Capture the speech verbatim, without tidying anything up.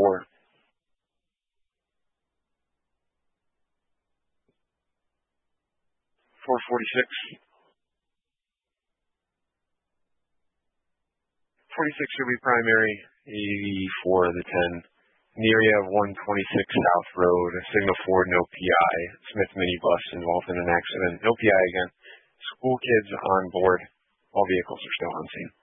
four. four forty-six. forty-six should be primary. eighty-four the ten. In the area of one twenty-six South Road, signal four, no P I. Smith minibus involved in an accident. No P I again. School kids on board. All vehicles are still on scene.